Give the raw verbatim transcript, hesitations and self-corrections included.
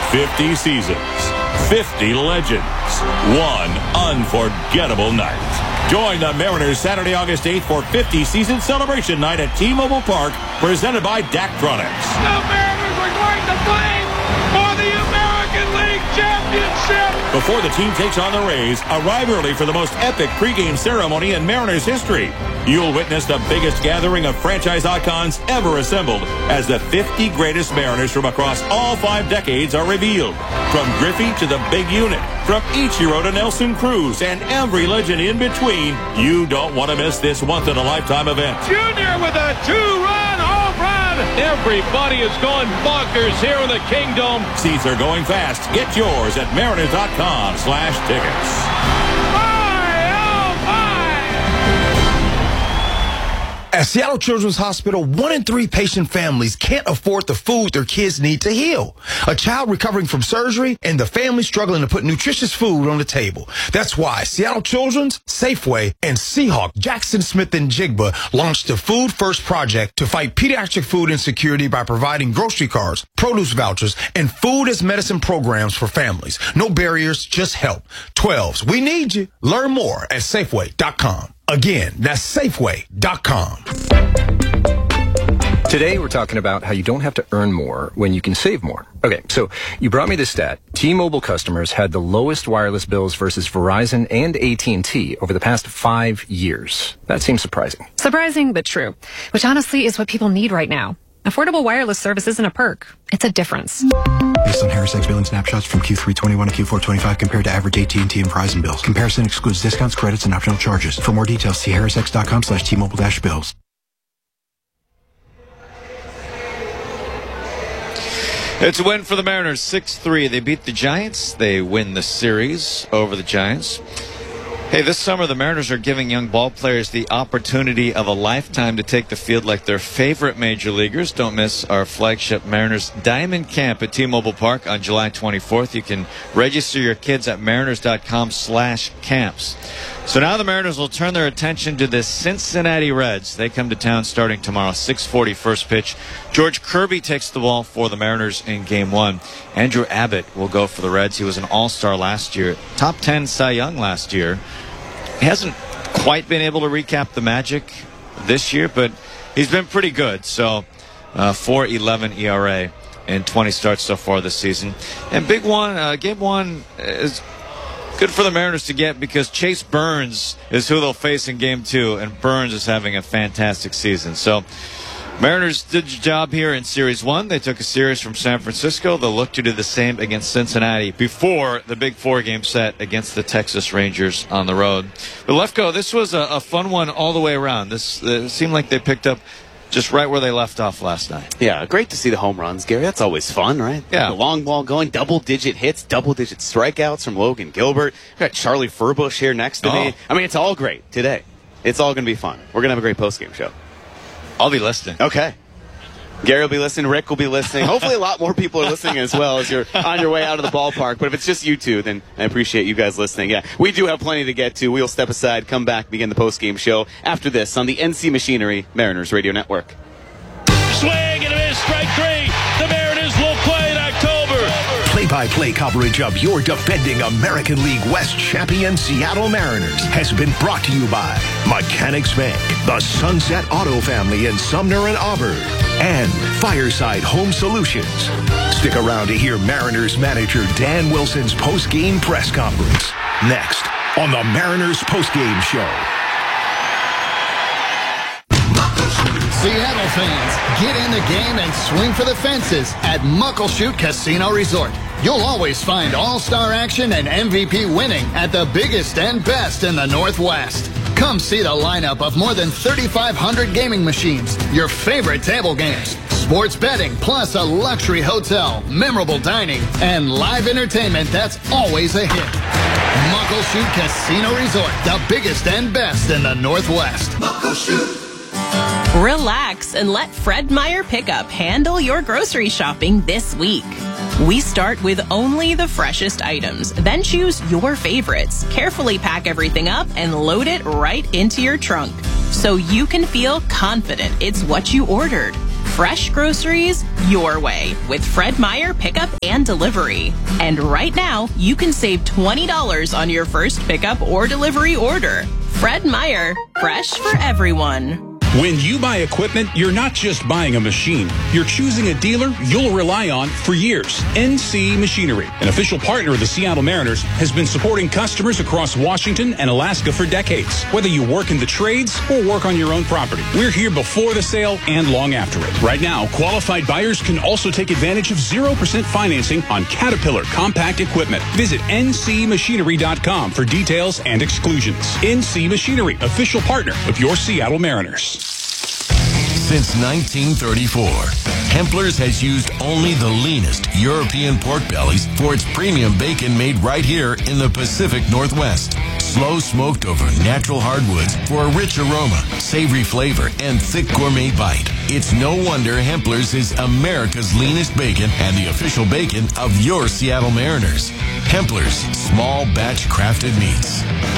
fifty seasons, fifty legends, one unforgettable night. Join the Mariners Saturday, August eighth for fifty season celebration night at T-Mobile Park, presented by Daktronics. The Mariners are going to play for the American League Championship. Before the team takes on the Rays, arrive early for the most epic pregame ceremony in Mariners history. You'll witness the biggest gathering of franchise icons ever assembled as the fifty greatest Mariners from across all five decades are revealed. From Griffey to the big unit, from Ichiro to Nelson Cruz, and every legend in between, you don't want to miss this once-in-a-lifetime event. Junior with a two-run home run. Everybody is going bonkers here in the Kingdom. Seats are going fast. Get yours at mariners.com slash tickets. At Seattle Children's Hospital, one in three patient families can't afford the food their kids need to heal. A child recovering from surgery and the family struggling to put nutritious food on the table. That's why Seattle Children's, Safeway, and Seahawk, Jackson Smith and Jigba launched the Food First Project to fight pediatric food insecurity by providing grocery cards, produce vouchers, and food as medicine programs for families. No barriers, just help. twelves, we need you. Learn more at Safeway dot com. Again, that's Safeway dot com. Today, we're talking about how you don't have to earn more when you can save more. Okay, so you brought me this stat. T-Mobile customers had the lowest wireless bills versus Verizon and A T and T over the past five years. That seems surprising. Surprising, but true. Which honestly is what people need right now. Affordable wireless service isn't a perk. It's a difference. Based on Harris X billing snapshots from Q three twenty-one to Q four twenty-five compared to average A T and T and Verizon bills. Comparison excludes discounts, credits, and optional charges. For more details, see harrisx.com slash T-Mobile dash bills. It's a win for the Mariners, six three. They beat the Giants. They win the series over the Giants. Hey, this summer the Mariners are giving young ball players the opportunity of a lifetime to take the field like their favorite major leaguers. Don't miss our flagship Mariners Diamond Camp at T-Mobile Park on July twenty-fourth. You can register your kids at mariners.com slash camps. So now the Mariners will turn their attention to the Cincinnati Reds. They come to town starting tomorrow, six forty first pitch. George Kirby takes the ball for the Mariners in game one. Andrew Abbott will go for the Reds. He was an all-star last year, top ten Cy Young last year. He hasn't quite been able to recap the magic this year, but he's been pretty good. So uh, four eleven E R A and twenty starts so far this season. And big one, uh, game one is good for the Mariners to get because Chase Burns is who they'll face in game two, and Burns is having a fantastic season. So Mariners did the job here in Series one. They took a series from San Francisco. They'll look to do the same against Cincinnati before the big four-game set against the Texas Rangers on the road. But Lefko, this was a, a fun one all the way around. This uh, seemed like they picked up just right where they left off last night. Yeah, great to see the home runs, Gary. That's always fun, right? Yeah. The long ball going, double-digit hits, double-digit strikeouts from Logan Gilbert. We got Charlie Furbush here next to oh. me. I mean, it's all great today. It's all going to be fun. We're going to have a great post-game show. I'll be listening. Okay. Gary will be listening. Rick will be listening. Hopefully a lot more people are listening as well as you're on your way out of the ballpark. But if it's just you two, then I appreciate you guys listening. Yeah, we do have plenty to get to. We'll step aside, come back, begin the post-game show after this on the N C Machinery Mariners Radio Network. Swing and a miss, strike three. The Mariners will play in October. Play-by-play coverage of your defending American League West champion Seattle Mariners has been brought to you by Mechanics Bank, the Sunset Auto Family in Sumner and Auburn, and Fireside Home Solutions. Stick around to hear Mariners manager Dan Wilson's post-game press conference next on the Mariners post-game show. Seattle fans, get in the game and swing for the fences at Muckleshoot Casino Resort. You'll always find all-star action and M V P winning at the biggest and best in the Northwest. Come see the lineup of more than thirty-five hundred gaming machines, your favorite table games, sports betting, plus a luxury hotel, memorable dining, and live entertainment that's always a hit. Muckleshoot Casino Resort, the biggest and best in the Northwest. Muckleshoot. Relax and let Fred Meyer Pickup handle your grocery shopping this week. We start with only the freshest items, then choose your favorites, carefully pack everything up, and load it right into your trunk so you can feel confident it's what you ordered. Fresh groceries your way with Fred Meyer Pickup and Delivery. And right now, you can save twenty dollars on your first pickup or delivery order. Fred Meyer, fresh for everyone. When you buy equipment, you're not just buying a machine. You're choosing a dealer you'll rely on for years. N C Machinery, an official partner of the Seattle Mariners, has been supporting customers across Washington and Alaska for decades. Whether you work in the trades or work on your own property, we're here before the sale and long after it. Right now, qualified buyers can also take advantage of zero percent financing on Caterpillar compact equipment. Visit N C machinery dot com for details and exclusions. N C Machinery, official partner of your Seattle Mariners. Since nineteen thirty-four, Hempler's has used only the leanest European pork bellies for its premium bacon made right here in the Pacific Northwest. Slow smoked over natural hardwoods for a rich aroma, savory flavor, and thick gourmet bite. It's no wonder Hempler's is America's leanest bacon and the official bacon of your Seattle Mariners. Hempler's, small batch crafted meats.